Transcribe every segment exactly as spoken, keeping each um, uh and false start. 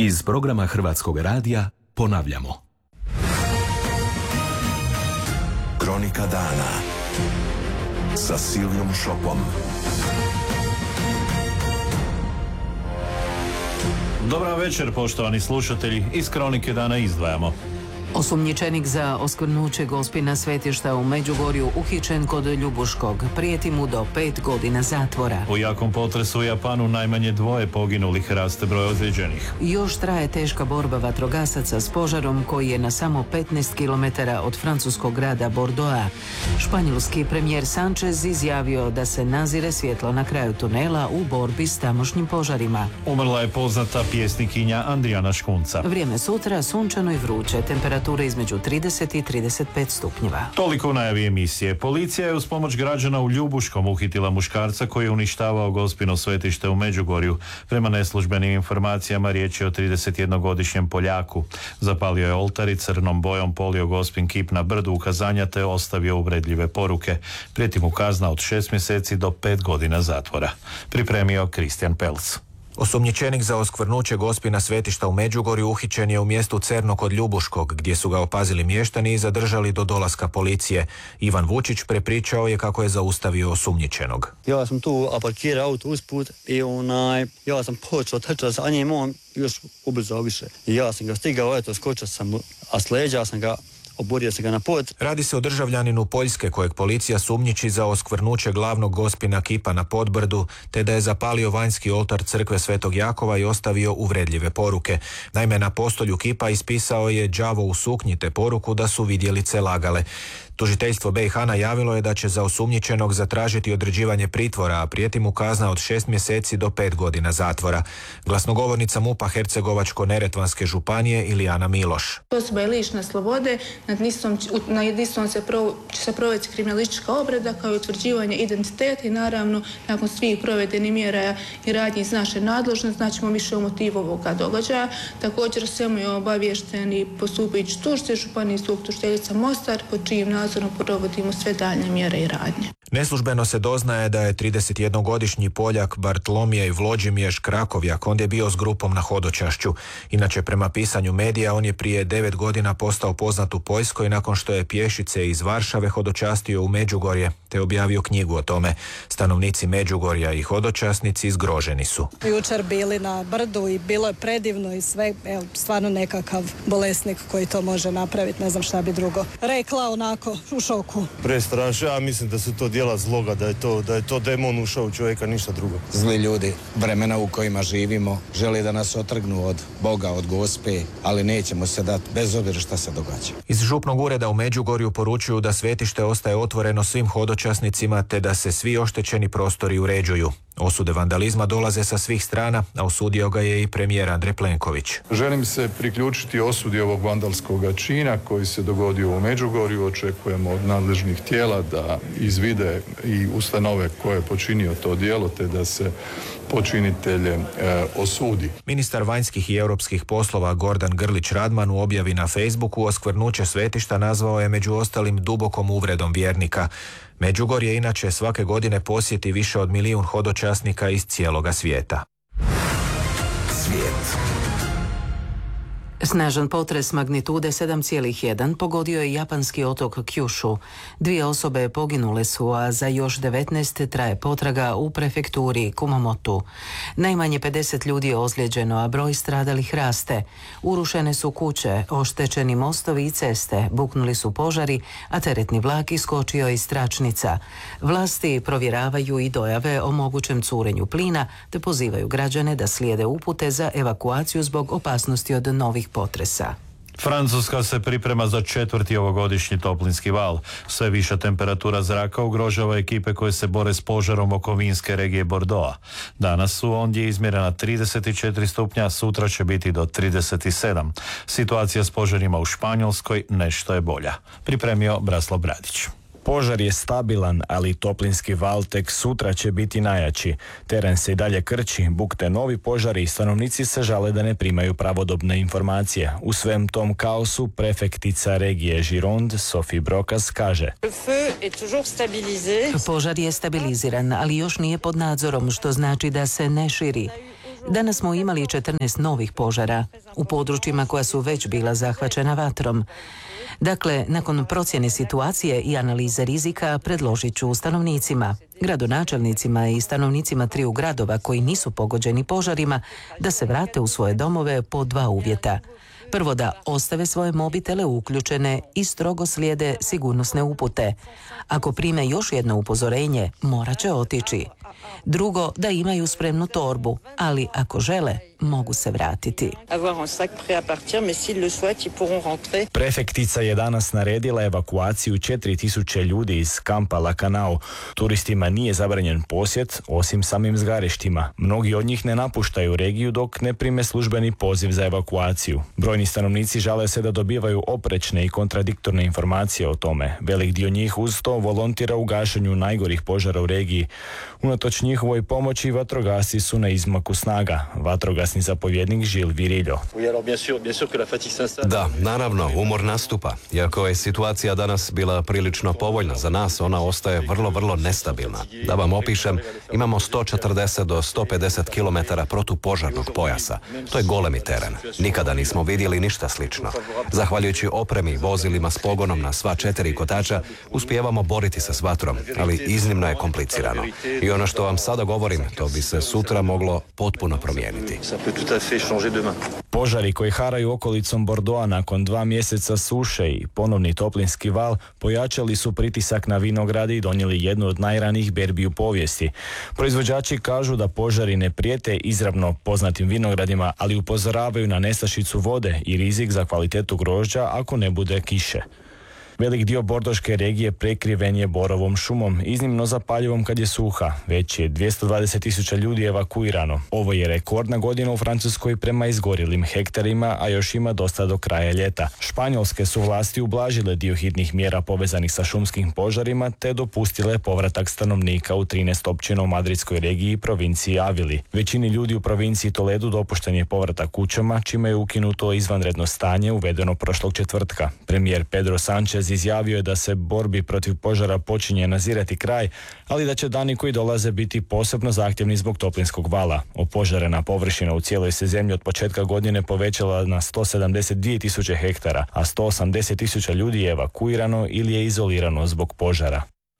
Iz programa Hrvatskog radija ponavljamo. Kronika dana sa Silvijom Šopom. Dobar večer, poštovani slušatelji. Iz Kronike dana izdvajamo. Osumnjičenik za oskvrnuće Gospina svetišta u Međugorju uhićen kod Ljubuškog. Prijeti mu do pet godina zatvora. U jakom potresu u Japanu najmanje dvoje poginulih, raste broj ozlijeđenih. Još traje teška borba vatrogasaca s požarom koji je na samo petnaest kilometara od francuskog grada Bordeauxa. Španjolski premijer Sanchez izjavio da se nazire svjetlo na kraju tunela u borbi s tamošnjim požarima. Umrla je poznata pjesnikinja Andrijana Škunca. Vrijeme sutra sunčano i vruće, temperatura između trideset i trideset pet stupnjeva. Toliko u najavi emisije. Policija je uz pomoć građana u Ljubuškom uhitila muškarca koji je uništavao Gospino svetište u Međugorju. Prema neslužbenim informacijama riječ je o tridesetjednogodišnjem Poljaku. Zapalio je oltar i crnom bojom polio Gospin kip na brdu ukazanja te ostavio uvredljive poruke. Prijeti mu kazna od šest mjeseci do pet godina zatvora. Pripremio Kristijan Pelc. Osumnjičenik za oskvrnuće Gospina svetišta u Međugorju uhićen je u mjestu Cerno kod Ljubuškog, gdje su ga opazili mještani i zadržali do dolaska policije. Ivan Vučić prepričao je kako je zaustavio osumnjičenog. Ja sam tu parkirao auto usput i onaj, ja sam počeo trčati za njim, on još ubrzao više. I ja sam ga stigao, eto, skočio sam, a s leđa sam ga oborio se ga na pod. Radi se o državljaninu Poljske kojeg policija sumnjiči za oskvrnuće glavnog Gospina kipa na Podbrdu, te da je zapalio vanjski oltar crkve Svetog Jakova i ostavio uvredljive poruke. Naime, na postolju kipa ispisao je đavo u suknji te poruku da su vidjelice lagale. Tužiteljstvo B i H najavilo je da će za osumnjičenog zatražiti određivanje pritvora, a prijeti mu kazna od šest mjeseci do pet godina zatvora. Glasnogovornica MUP-a Hercegovačko-neretvanske županije Ilijana Miloš. Osoba je lišena slobode, nad nistom, na jedinstvom se pro, će se provesti kriminalistička obrada kao i utvrđivanje identiteta i naravno nakon svih provedenih mjera i radnji iz naše nadležnosti znaćemo više o motivu ovoga događaja. Također svemu je obavješteni postupajući tužitelj županijskog tužiteljica Mostar pod čijim nadzorom provodimo sve daljnje mjere i radnje. Neslužbeno se doznaje da je tridesetjednogodišnji Poljak Bartolomije Vlođimiješ Krakovjak ondje bio s grupom na hodočašću. Inače, prema pisanju medija, on je prije devet godina postao poznat u Poljskoj nakon što je pješice iz Varšave hodočastio u Međugorje te objavio knjigu o tome. Stanovnici Međugorja i hodočasnici zgroženi su. Jučer bili na brdu i bilo je predivno i sve, evo, stvarno nekakav bolesnik koji to može napraviti, ne znam šta bi drugo rekla, onako u šoku. Prestrašno, ja mislim da su to djela zloga, da je to, da je to demon ušao u čovjeka, ništa drugo. Zli ljudi, vremena u kojima živimo, žele da nas otrgnu od Boga, od Gospe, ali nećemo se dati bez obzira šta se događa. Iz župnog ureda u Međugorju poručuju da svetište ostaje otvoreno svim hodočasnicima te da se svi oštećeni prostori uređuju. Osude vandalizma dolaze sa svih strana, a osudio ga je i premijer Andrej Plenković. Želim se priključiti osudi ovog vandalskog čina koji se dogodio u Međugorju. Očekujemo od nadležnih tijela da izvide i ustanove koje je počinio to djelo te da se počinitelje e, osudi. Ministar vanjskih i europskih poslova Gordan Grlić Radman u objavi na Facebooku oskvrnuće svetišta nazvao je među ostalim dubokom uvredom vjernika. Međugorje inače svake godine posjeti više od milijun hodočasnika iz cijeloga svijeta. Svijet. Snažan potres magnitude sedam zarez jedan pogodio je japanski otok Kyushu. Dvije osobe poginule su, a za još devetnaest traje potraga u prefekturi Kumamotu. Najmanje pedeset ljudi je ozlijeđeno, a broj stradalih raste. Urušene su kuće, oštećeni mostovi i ceste, buknuli su požari, a teretni vlak iskočio iz tračnica. Vlasti provjeravaju i dojave o mogućem curenju plina, te pozivaju građane da slijede upute za evakuaciju zbog opasnosti od novih potresa. Francuska se priprema za četvrti ovogodišnji toplinski val. Sve viša temperatura zraka ugrožava ekipe koje se bore s požarom oko vinske regije Bordeauxa. Danas su ondje izmjerena trideset četiri stupnja, sutra će biti do trideset sedam. Situacija s požarima u Španjolskoj nešto je bolja. Pripremio Braslo Bradić. Požar je stabilan, ali toplinski val tek sutra će biti najjači. Teren se i dalje krči, bukte novi požari i stanovnici se žale da ne primaju pravodobne informacije. U svem tom kaosu prefektica regije Gironde, Sophie Brokas, kaže: Požar je stabiliziran, ali još nije pod nadzorom, što znači da se ne širi. Danas smo imali četrnaest novih požara u područjima koja su već bila zahvaćena vatrom. Dakle, nakon procjene situacije i analize rizika predložit ću stanovnicima, gradonačelnicima i stanovnicima triju gradova koji nisu pogođeni požarima da se vrate u svoje domove po dva uvjeta. Prvo, da ostave svoje mobitele uključene i strogo slijede sigurnosne upute. Ako prime još jedno upozorenje, morat će otići. Drugo, da imaju spremnu torbu, ali ako žele, mogu se vratiti. Prefektica je danas naredila evakuaciju četiri tisuće ljudi iz kampa Lakanau. Turistima nije zabranjen posjet, osim samim zgarištima. Mnogi od njih ne napuštaju regiju dok ne prime službeni poziv za evakuaciju. Brojni stanovnici žale se da dobivaju oprečne i kontradiktorne informacije o tome. Velik dio njih uz to volontira u gašenju najgorih požara u regiji. Unatoč njihovoj pomoći vatrogasci su na izmaku snaga. Vatrogasni zapovjednik Žil Viriljo. Da, naravno, umor nastupa. Iako je situacija danas bila prilično povoljna za nas, ona ostaje vrlo, vrlo nestabilna. Da vam opišem, imamo sto četrdeset do sto pedeset kilometara protupožarnog pojasa. To je golemi teren. Nikada nismo vidjeli ništa slično. Zahvaljujući opremi i vozilima s pogonom na sva četiri kotača, uspijevamo boriti se s vatrom, ali iznimno je komplicirano. I ono što vam sada govorim, to bi se sutra moglo potpuno promijeniti. Požari koji haraju okolicom Bordeauxa nakon dva mjeseca suše i ponovni toplinski val pojačali su pritisak na vinograde i donijeli jednu od najranijih berbi u povijesti. Proizvođači kažu da požari ne prijete izravno poznatim vinogradima, ali upozoravaju na nestašicu vode i rizik za kvalitetu grožđa ako ne bude kiše. Velik dio bordoške regije prekriven je borovom šumom, iznimno zapaljivom kad je suha. Već je dvjesto dvadeset tisuća ljudi evakuirano. Ovo je rekordna godina u Francuskoj prema izgorjelim hektarima, a još ima dosta do kraja ljeta. Španjolske su vlasti ublažile dio hitnih mjera povezanih sa šumskim požarima, te dopustile povratak stanovnika u trinaest općina u madridskoj regiji i provinciji Avili. Većini ljudi u provinciji Toledu dopušten je povratak kućama, čime je ukinuto izvanredno stanje uvedeno prošlog četvrtka. Premijer Pedro Sánchez izjavio je da se borbi protiv požara počinje nazirati kraj, ali da će dani koji dolaze biti posebno zahtjevni zbog toplinskog vala. Opožarena površina u cijeloj se zemlji od početka godine povećala na sto sedamdeset dvije tisuće hektara, a sto osamdeset tisuća ljudi je evakuirano ili je izolirano zbog požara.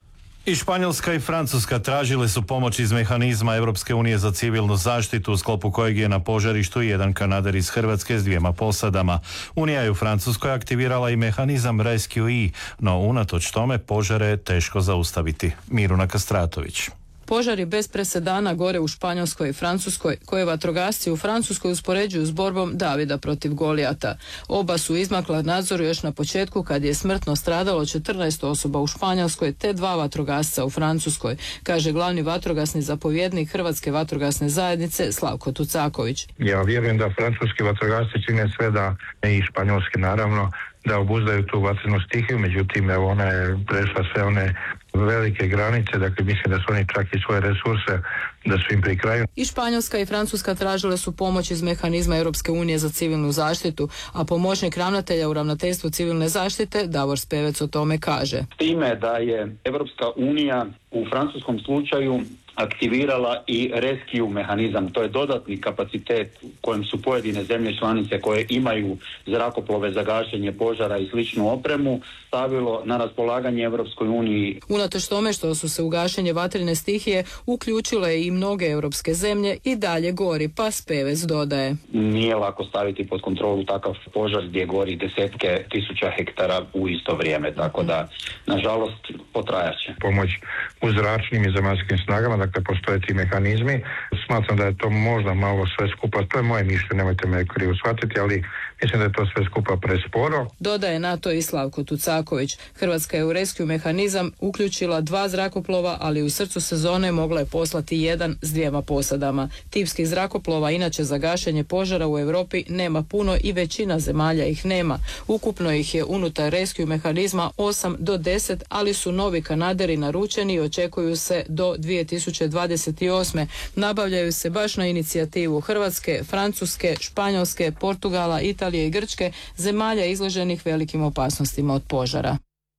I Španjolska i Francuska tražile su pomoć iz mehanizma Europske unije za civilnu zaštitu, u sklopu kojeg je na požarištu jedan Kanader iz Hrvatske s dvijema posadama. Unija je u Francuskoj aktivirala i mehanizam Rescue E, no unatoč tome požare je teško zaustaviti. Miruna Kastratović. Požari bez presedana gore u Španjolskoj i Francuskoj, koje vatrogasci u Francuskoj uspoređuju s borbom Davida protiv Golijata. Oba su izmakla nadzoru još na početku kad je smrtno stradalo četrnaest osoba u Španjolskoj te dva vatrogasca u Francuskoj, kaže glavni vatrogasni zapovjednik Hrvatske vatrogasne zajednice Slavko Tucaković. Ja vjerujem da francuski vatrogasci čine sve da, i španjolski naravno, da obuzdaju tu vatrenu stihiju, međutim evo, ona je prešla sve one velike granice, dakle mislim da su oni čak i svoje resurse da su im pri kraju. I Španjolska i Francuska tražile su pomoć iz mehanizma Europske unije za civilnu zaštitu, a pomoćnik ravnatelja u ravnateljstvu civilne zaštite Davor Spevec o tome kaže. S time da je Europska unija u francuskom slučaju aktivirala i rescue mehanizam. To je dodatni kapacitet kojem su pojedine zemlje članice koje imaju zrakoplove za gašenje požara i sličnu opremu stavilo na raspolaganje Europskoj uniji. Unatoč tome što su se u gašenje vatrene stihije uključile i mnoge europske zemlje i dalje gori, pa Spevec dodaje. Nije lako staviti pod kontrolu takav požar gdje gori desetke tisuća hektara u isto vrijeme, tako da nažalost potrajaće. Pomoć u zračnim i zemaljskim snagama, dakle postoje ti mehanizmi. Smatram da je to možda malo sve skupa, to je moje mišljenje, nemojte me krivo shvatiti, ali mislim da je to sve skupa presporo. Dodaje na to i Slavko Tucaković. Hrvatska je u rescue mehanizam uključila dva zrakoplova, ali u srcu sezone mogla je poslati jedan s dvijema posadama. Tipskih zrakoplova inače za gašenje požara u Europi nema puno i većina zemalja ih nema. Ukupno ih je unutar rescue mehanizma osam do deset, ali su novi Kanaderi naručeni i očekuju se do dvije tisuće dvadeset osme. Nabavljaju se baš na inicijativu Hrvatske, Francuske, Španjolske, Portugala, Italije i Grčke, zemalja izloženih velikim opasnostima od požara.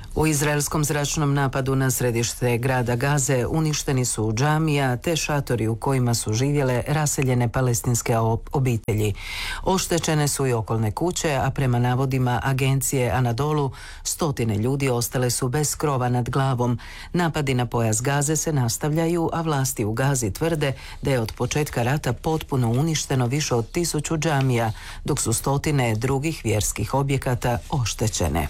U izraelskom zračnom napadu na središte grada Gaze uništeni su džamija te šatori u kojima su živjele raseljene palestinske obitelji. Oštećene su i okolne kuće, a prema navodima agencije Anadolu stotine ljudi ostale su bez krova nad glavom. Napadi na pojas Gaze se nastavljaju, a vlasti u Gazi tvrde da je od početka rata potpuno uništeno više od tisuću džamija, dok su stotine drugih vjerskih objekata oštećene.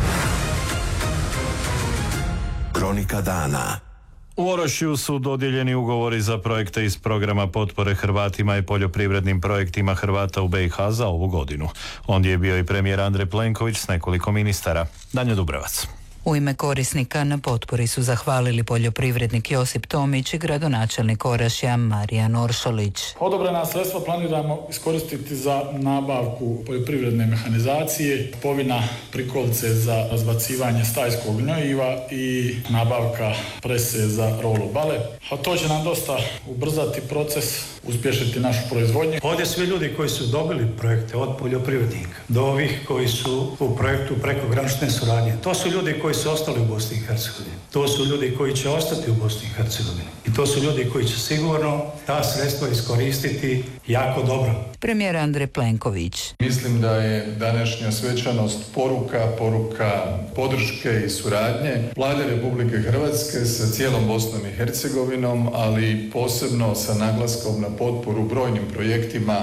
Kronika dana. U Orašju su dodijeljeni ugovori za projekte iz programa potpore Hrvatima i poljoprivrednim projektima Hrvata u B i H za ovu godinu. Ondje je bio i premijer Andrej Plenković s nekoliko ministara. Danjo Dubrevac. U ime korisnika na potpori su zahvalili poljoprivrednik Josip Tomić i gradonačelnik Orašja Marijan Oršolić. Odobrena sredstva planiramo iskoristiti za nabavku poljoprivredne mehanizacije, kupovina prikolice za razbacivanje stajskog gnojiva i nabavka prese za rolu bale. A to će nam dosta ubrzati proces, uspješiti našu proizvodnju. Ovdje svi ljudi koji su dobili projekte od poljoprivrednika do ovih koji su u projektu prekogranične suradnje, to su ljudi koji su ostali u Bosni i Hercegovini. To su ljudi koji će ostati u Bosni i Hercegovini. I to su ljudi koji će sigurno ta sredstva iskoristiti jako dobro. Premijer Andrej Plenković. Mislim da je današnja svečanost poruka, poruka podrške i suradnje Vlade Republike Hrvatske sa cijelom Bosnom i Hercegovinom, ali posebno sa naglaskom na potporu brojnim projektima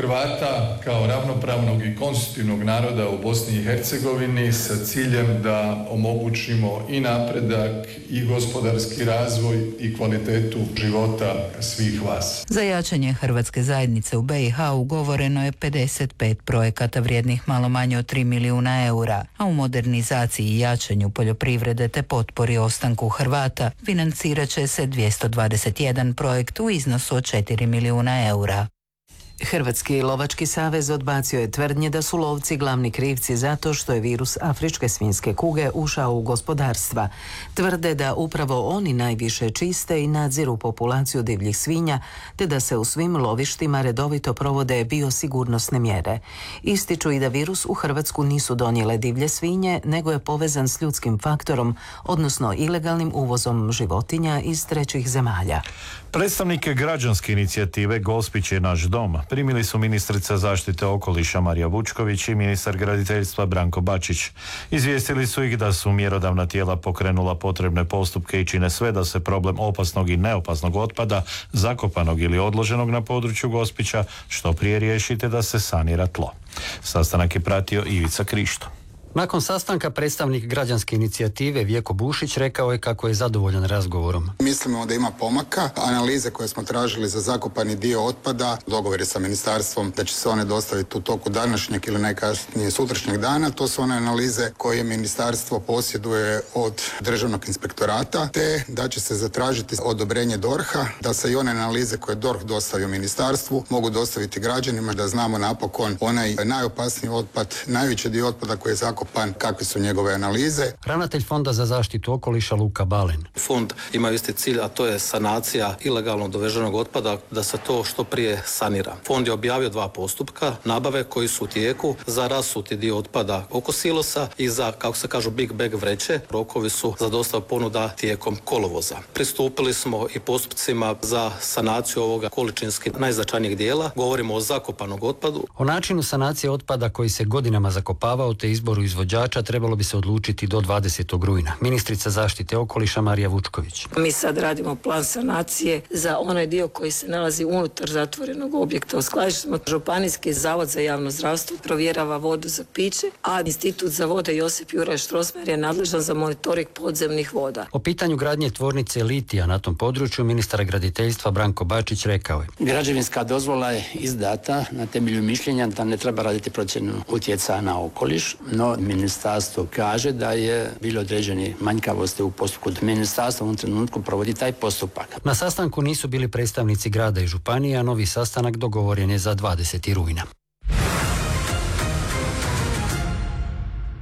Hrvata kao ravnopravnog i konstitutivnog naroda u Bosni i Hercegovini sa ciljem da omogućimo i napredak i gospodarski razvoj i kvalitetu života svih vas. Za jačanje hrvatske zajednice u B i H ugovoreno je pedeset pet projekata vrijednih malo manje od tri milijuna eura, a u modernizaciji i jačanju poljoprivrede te potpori ostanku Hrvata financirat će se dvjesto dvadeset jedan projekt u iznosu od četiri milijuna eura. Hrvatski lovački savez odbacio je tvrdnje da su lovci glavni krivci zato što je virus afričke svinjske kuge ušao u gospodarstva. Tvrde da upravo oni najviše čiste i nadziru populaciju divljih svinja, te da se u svim lovištima redovito provode biosigurnosne mjere. Ističu i da virus u Hrvatsku nisu donijele divlje svinje, nego je povezan s ljudskim faktorom, odnosno ilegalnim uvozom životinja iz trećih zemalja. Predstavnike građanske inicijative Gospić je naš dom primili su ministrica zaštite okoliša Marija Vučković i ministar graditeljstva Branko Bačić. Izvijestili su ih da su mjerodavna tijela pokrenula potrebne postupke i čine sve da se problem opasnog i neopasnog otpada, zakopanog ili odloženog na području Gospića, što prije riješite da se sanira tlo. Sastanak je pratio Ivica Krišto. Nakon sastanka predstavnik građanske inicijative Vjeko Bušić rekao je kako je zadovoljan razgovorom. Mislimo da ima pomaka. Analize koje smo tražili za zakopani dio otpada, dogovor je sa ministarstvom da će se one dostaviti u toku današnjeg ili najkasnije sutrašnjeg dana. To su one analize koje ministarstvo posjeduje od državnog inspektorata, te da će se zatražiti odobrenje D O R H-a, da se i one analize koje D O R H dostavio ministarstvu mogu dostaviti građanima, da znamo napokon onaj najopasniji otpad, najveći dio otpada koji je zakopan, kakve su njegove analize. Ravnatelj Fonda za zaštitu okoliša Luka Balen. Fond ima isti cilj, a to je sanacija ilegalno doveženog otpada, da se to što prije sanira. Fond je objavio dva postupka nabave koji su u tijeku za rasuti dio otpada oko silosa i za, kako se kažu, big bag vreće. Rokovi su za dostavu ponuda tijekom kolovoza. Pristupili smo i postupcima za sanaciju ovoga količinski najznačajnijeg dijela. Govorimo o zakopanog otpadu. O načinu sanacije otpada koji se godinama zakopavao te izboru izvođača trebalo bi se odlučiti do dvadesetog rujna. Ministrica zaštite okoliša Marija Vučković. Mi sad radimo plan sanacije za onaj dio koji se nalazi unutar zatvorenog objekta. Uskladištimo Županijski zavod za javno zdravstvo, provjerava vodu za piće, a Institut za vode Josip Juraj Strossmayer je nadležan za monitoring podzemnih voda. O pitanju gradnje tvornice litija na tom području ministar graditeljstva Branko Bačić rekao je. Građevinska dozvola je izdata na temelju mišljenja da ne treba raditi procjenu utjecaja na okoliš, no ministarstvo kaže da je bilo određene manjkavosti u postupku. Ministarstvo u ovom trenutku provodi taj postupak. Na sastanku nisu bili predstavnici grada i županije, a novi sastanak dogovoren je za dvadesetog rujna.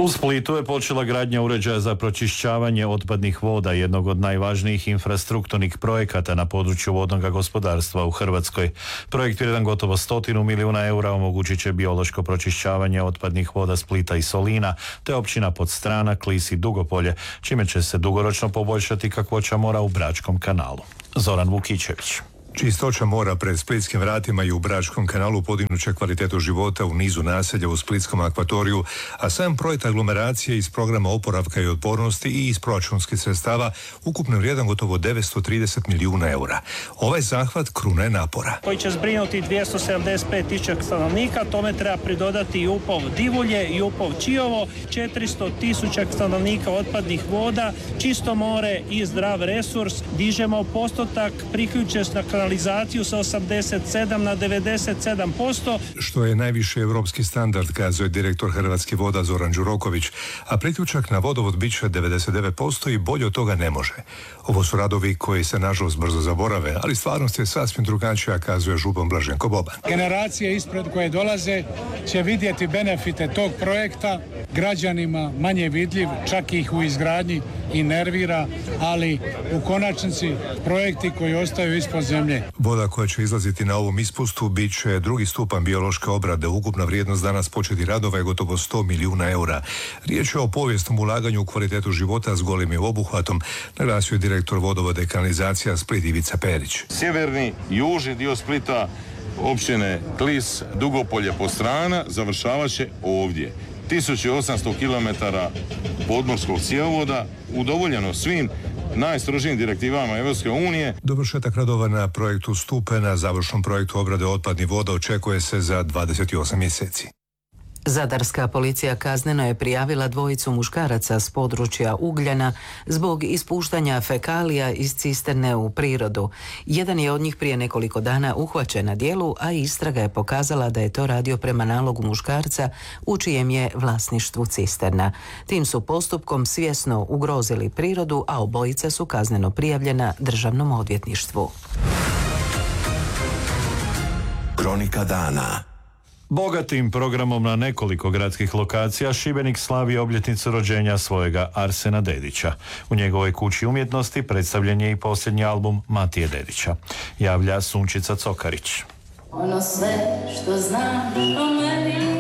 U Splitu je počela gradnja uređaja za pročišćavanje otpadnih voda, jednog od najvažnijih infrastrukturnih projekata na području vodnog gospodarstva u Hrvatskoj. Projekt vrijedan gotovo stotinu milijuna eura omogućit će biološko pročišćavanje otpadnih voda Splita i Solina, te općina Podstrana, Klis i Dugopolje, čime će se dugoročno poboljšati kakvoća mora u Bračkom kanalu. Zoran Vukićević. Čistoća mora pred splitskim vratima i u Bračkom kanalu podignut kvalitetu života u nizu naselja u splitskom akvatoriju, a sam projekt aglomeracije iz programa oporavka i otpornosti i iz proračunskih sredstava ukupno vrijedan gotovo devetsto trideset milijuna eura. Ovaj zahvat kruna je napora. Koji će zbrinuti dvjesto sedamdeset pet tisuća stanovnika, tome treba pridodati i Upov Divulje i Upov Čiovo, četiristo tisuća stanovnika otpadnih voda, čisto more i zdrav resurs. Dižemo postotak priključenost na kanalizaciju sa osamdeset sedam na devedeset sedam posto. Što je najviši europski standard, kazuje direktor Hrvatskih voda Zoran Đuroković, a priključak na vodovod bit će devedeset devet posto i bolje od toga ne može. Ovo su radovi koji se nažalost brzo zaborave, ali stvarnost je sasvim drugačija, kazuje župan Blaženko Boban. Generacije ispred koje dolaze će vidjeti benefite tog projekta, građanima manje vidljiv, čak ih u izgradnji i nervira, ali u konačnici projekti koji ostaju ispod zemlje. Voda koja će izlaziti na ovom ispustu bit će drugi stupanj biološke obrade. Ukupna vrijednost danas početi radova je gotovo sto milijuna eura. Riječ je o povijesnom ulaganju u kvalitetu života s golemim obuhvatom, naglasio je direktor vodovoda i kanalizacija Split Ivica Perić. Sjeverni i južni dio Splita, općine Klis, Dugopolje, Podstrana završavat će ovdje. tisuću osamsto kilometara podmorskog cjevovoda, udovoljeno svim najstrožijim direktivama Europske unije. Dovršetak radova na projektu Stupe na završnom projektu obrade otpadnih voda očekuje se za dvadeset osam mjeseci. Zadarska policija kazneno je prijavila dvojicu muškaraca s područja Ugljana zbog ispuštanja fekalija iz cisterne u prirodu. Jedan je od njih prije nekoliko dana uhvaćen na djelu, a istraga je pokazala da je to radio prema nalogu muškarca u čijem je vlasništvu cisterna. Tim su postupkom svjesno ugrozili prirodu, a obojica su kazneno prijavljena Državnom odvjetništvu. Kronika dana. Bogatim programom na nekoliko gradskih lokacija Šibenik slavi obljetnicu rođenja svojega Arsena Dedića. U njegovoj kući umjetnosti predstavljen je i posljednji album Matije Dedića. Javlja Sunčica Cokarić. Ono sve što znaš o meni,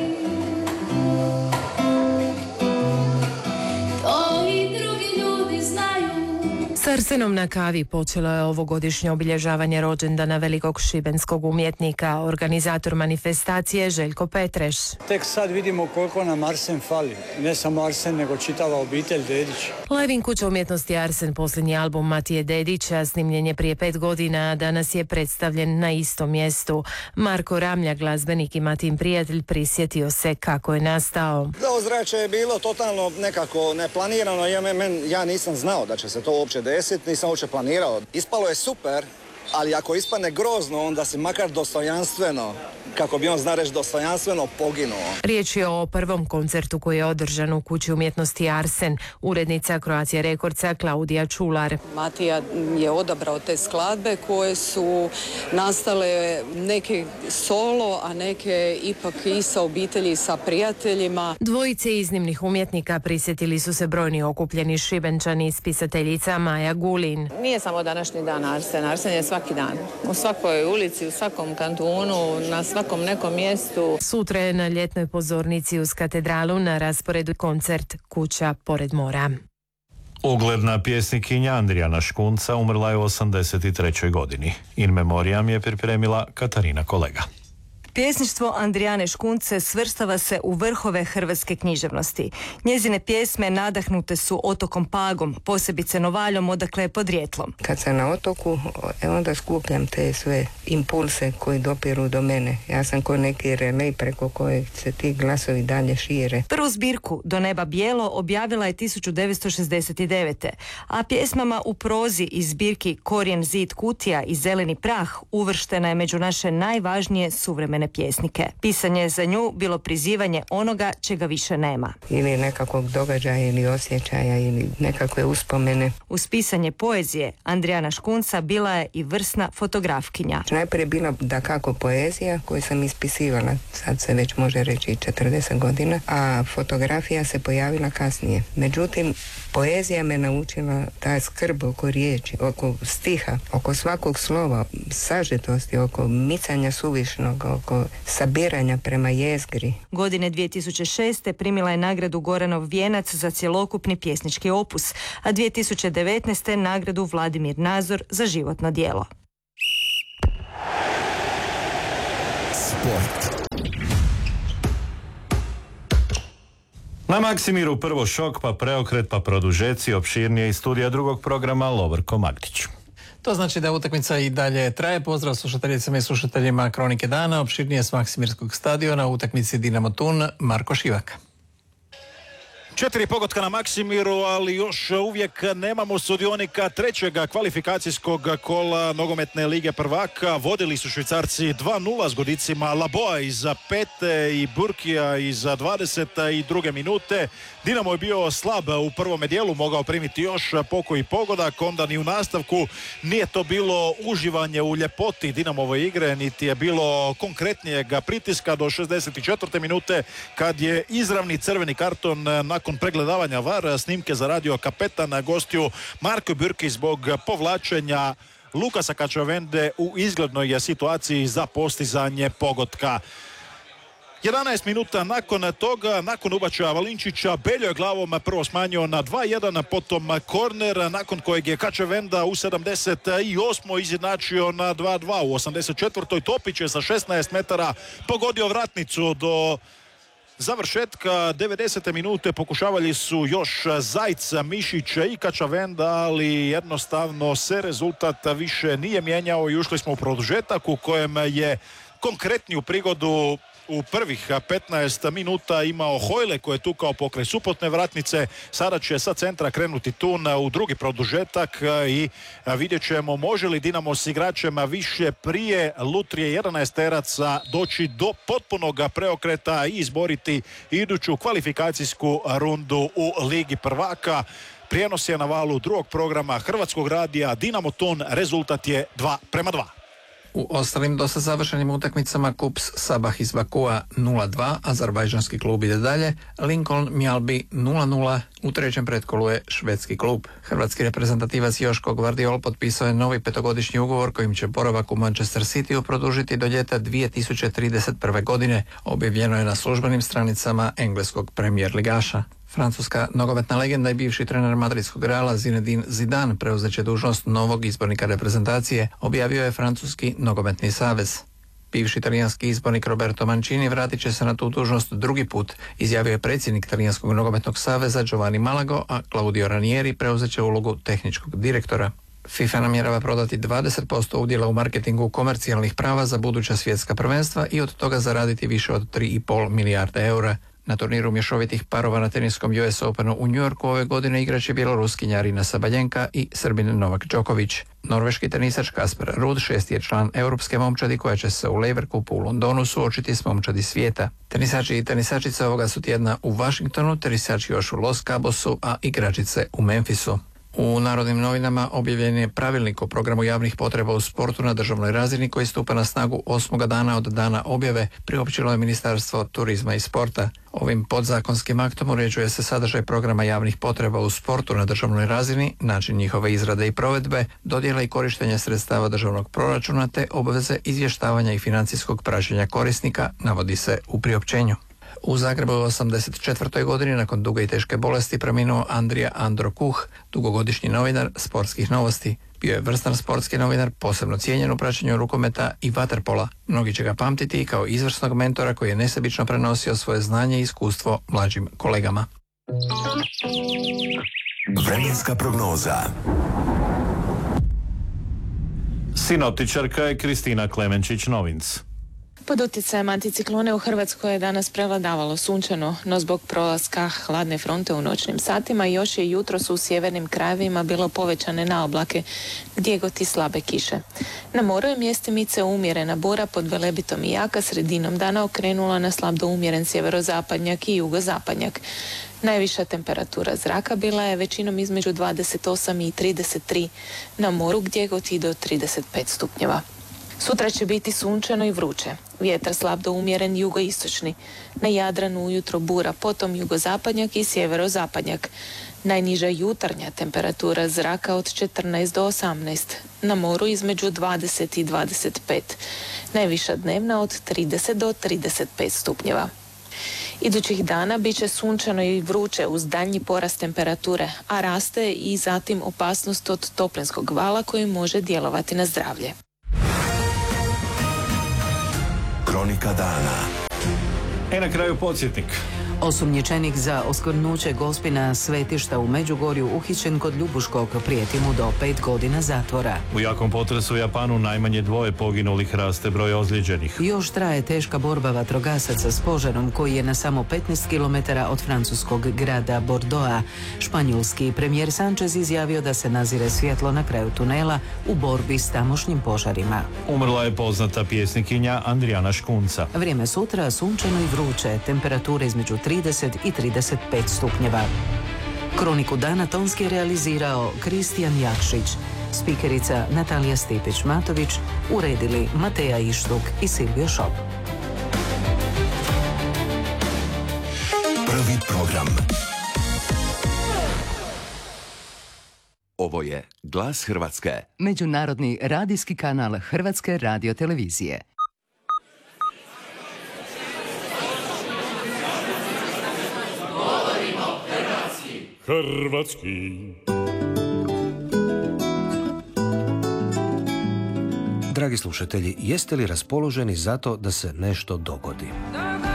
to i drugi ljudi znaju. S Arsenom na kavi počelo je ovogodišnje obilježavanje rođendana velikog šibenskog umjetnika, organizator manifestacije Željko Petreš. Tek sad vidimo koliko nam Arsen fali. Ne samo Arsen, nego čitava obitelj Dedić. Levin kuća umjetnosti Arsen, posljednji album Matije Dedića, snimljen je prije pet godina, a danas je predstavljen na istom mjestu. Marko Ramlja, glazbenik i Matin prijatelj, prisjetio se kako je nastao. Da, ozračje je bilo totalno nekako neplanirano. Ja, men, ja nisam znao da će se to uopće desiti, nisam uopće planirao. Ispalo je super, ali ako ispadne grozno, onda si makar dostojanstveno, kako bi on zna reći, dostojanstveno poginuo. Riječ je o prvom koncertu koji je održan u kući umjetnosti Arsen. Urednica Croatia Recordsa Klaudija Čular. Matija je odabrao te skladbe koje su nastale neke solo, a neke ipak i sa obitelji, sa prijateljima. Dvojice iznimnih umjetnika prisjetili su se brojni okupljeni Šibenčani i spisateljica Maja Gulin. Nije samo današnji dan Arsen, Arsen je svaki dan. U svakoj ulici, u svakom kantonu, na svakom nekom mjestu. Sutra je na ljetnoj pozornici uz katedralu na rasporedu koncert Kuća pored mora. Ugledna pjesnikinja Andrijana Škunca umrla je u osamdeset trećoj godini. In memoriam je pripremila Katarina Kolega. Pjesništvo Andrijane Škunce svrstava se u vrhove hrvatske književnosti. Njezine pjesme nadahnute su otokom Pagom, posebice Novaljom, odakle je podrijetlom. Kad sam na otoku, onda skupljam te sve impulse koji dopiru do mene. Ja sam ko neki relej preko kojeg se ti glasovi dalje šire. Prvu zbirku Do neba bijelo objavila je tisuću devetsto šezdeset devete. a pjesmama u prozi iz zbirki Korijen, zid, kutija i Zeleni prah uvrštena je među naše najvažnije suvremene čuvene pjesnike. Pisanje je za nju bilo prizivanje onoga čega više nema. Ili nekakvog događaja ili osjećaja ili nekakve uspomene. Uz pisanje poezije Andrijana Škunca bila je i vrsna fotografkinja. Najprije bila dakako poezija koju sam ispisivala, sad se već može reći četrdeset godina, a fotografija se pojavila kasnije. Međutim, poezija me naučila ta skrb oko riječi, oko stiha, oko svakog slova, sažetosti, oko micanja suvišnog, oko sabiranja prema jezgri. Godine dvije tisuće šeste primila je nagradu Goranov vijenac za cjelokupni pjesnički opus, a dvije tisuće devetnaeste nagradu Vladimir Nazor za životno djelo. Sport. Na Maksimiru prvo šok, pa preokret, pa produžeci, opširnije iz studija drugog programa Lovrko Magdić. To znači da utakmica i dalje traje. Pozdrav slušateljicama i slušateljima Kronike dana, opširnije s Maksimirskog stadiona u utakmici Dinamo Tun, Marko Šivak. Četiri pogotka na Maksimiru, ali još uvijek nemamo sudionika trećega kvalifikacijskog kola nogometne lige prvaka. Vodili su Švicarci dva nula s godicima Laboa iz pete i Burkija iz dvadeset druge minute. Dinamo je bio slab u prvome dijelu, mogao primiti još pokoji pogodak, onda ni u nastavku nije to bilo uživanje u ljepoti Dinamove igre, niti je bilo konkretnijeg pritiska do šezdeset četvrte minute kad je izravni crveni karton nakon pregledavanja V A R snimke zaradio kapetan gostiju Marko Burki zbog povlačenja Lukasa Kačavende u izglednoj situaciji za postizanje pogotka. jedanaest minuta nakon toga, nakon ubačaja Valinčića, Beljo je glavom prvo smanjio na dva jedan, potom korner, nakon kojeg je Kačavenda u sedamdeset osmoj izjednačio na dva dva. U osamdeset četvrtoj Topić je sa šesnaest metara pogodio vratnicu. Do završetka devedesete minute pokušavali su još Zajc, Mišić i Kačavenda, ali jednostavno se rezultat više nije mijenjao i ušli smo u produžetak u kojem je konkretniju prigodu u prvih petnaest minuta imao Hojle koji je tukao pokraj suprotne vratnice. Sada će sa centra krenuti Tun u drugi produžetak i vidjet ćemo može li Dinamo s igračem više prije lutrije jedanaesteraca doći do potpunog preokreta i izboriti iduću kvalifikacijsku rundu u Ligi prvaka. Prijenos je na valu drugog programa Hrvatskog radija Dinamo Tun, rezultat je dva prema dva. U ostalim dosta završenim utakmicama Kups Sabah iz Bakua nula dva, azerbajdžanski klub ide dalje, Lincoln Mjalbi nula nula, u trećem pretkolu je švedski klub. Hrvatski reprezentativac Joško Gvardiol potpisao je novi petogodišnji ugovor kojim će boravak u Manchester Cityu produžiti do ljeta dvije tisuće trideset prve. godine, objavljeno je na službenim stranicama engleskog premijer ligaša. Francuska nogometna legenda i bivši trener madridskog Reala Zinedine Zidane preuzeće dužnost novog izbornika reprezentacije, objavio je Francuski nogometni savez. Bivši talijanski izbornik Roberto Mancini vratit će se na tu dužnost drugi put, izjavio je predsjednik Talijanskog nogometnog saveza Giovanni Malago, a Claudio Ranieri preuzeće ulogu tehničkog direktora. FIFA namjerava prodati dvadeset posto udjela u marketingu komercijalnih prava za buduća svjetska prvenstva i od toga zaraditi više od tri i pol milijarde eura. Na turniru mješovitih parova na teniskom U S Openu u New Yorku ove godine igraće bjeloruskinja Arina Sabaljenka i Srbin Novak Đoković. Norveški tenisač Kasper Ruud šesti je član europske momčadi koja će se u Laver Cupu u Londonu suočiti s momčadi svijeta. Tenisači i tenisačice ovoga su tjedna u Washingtonu, tenisači još u Los Cabosu, a igračice u Memphisu. U Narodnim novinama objavljen je pravilnik o programu javnih potreba u sportu na državnoj razini koji stupa na snagu osmoga dana od dana objave, priopćilo je Ministarstvo turizma i sporta. Ovim podzakonskim aktom uređuje se sadržaj programa javnih potreba u sportu na državnoj razini, način njihove izrade i provedbe, dodjela i korištenja sredstava državnog proračuna te obveze izvještavanja i financijskog praćenja korisnika, navodi se u priopćenju. U Zagrebu u osamdeset četvrtoj. godini nakon duge i teške bolesti preminuo Andrija Andro Kuh, dugogodišnji novinar sportskih novosti. Bio je vrstan sportski novinar, posebno cijenjen u praćenju rukometa i vaterpola. Mnogi će ga pamtiti kao izvrsnog mentora koji je nesebično prenosio svoje znanje i iskustvo mlađim kolegama. Vremenska prognoza. Sinoptičarka je Kristina Klemenčić-Novinc. Pod utjecajem anticiklone u Hrvatskoj je danas prevladavalo sunčano, no zbog prolaska hladne fronte u noćnim satima još je jutros u sjevernim krajevima bilo povećane naoblake, gdje god i slabe kiše. Na moru je mjestimice umjerena bura pod Velebitom i jaka, sredinom dana okrenula na slab do umjeren sjeverozapadnjak i jugozapadnjak. Najviša temperatura zraka bila je većinom između dvadeset osam i trideset tri, na moru gdje god i do trideset pet stupnjeva. Sutra će biti sunčano i vruće. Vjetar slab do umjeren jugoistočni. Na Jadranu ujutro bura, potom jugozapadnjak i sjeverozapadnjak. Najniža jutarnja temperatura zraka od četrnaest do osamnaest. Na moru između dvadeset i dvadeset pet. Najviša dnevna od trideset do trideset pet stupnjeva. Idućih dana bit će sunčano i vruće uz daljnji porast temperature, a raste i zatim opasnost od toplinskog vala koji može djelovati na zdravlje. Kronika dana. E na kraju podsjetnik. Osumnjičenik za oskvrnuće Gospina svetišta u Međugorju uhićen kod Ljubuškog, prijeti mu do pet godina zatvora. U jakom potresu u Japanu najmanje dvoje poginulih, raste broj ozlijeđenih. Još traje teška borba vatrogasaca s požarom koji je na samo petnaest kilometara od francuskog grada Bordeauxa. Španjolski premijer Sanchez izjavio da se nazire svjetlo na kraju tunela u borbi s tamošnjim požarima. Umrla je poznata pjesnikinja Andrijana Škunca. Vrijeme sutra sunčano i vruće, temperature između trideset i trideset pet stupnjeva. Kroniku dana tonski je realizirao Kristijan Jakšić, spikerica Natalija Stipić-Matović, uredili Mateja Ištuk i Silvio Šop. Prvi program. Ovo je Glas Hrvatske. Međunarodni radijski kanal Hrvatske radiotelevizije. Hrvatski. Dragi slušatelji, jeste li raspoloženi za to da se nešto dogodi?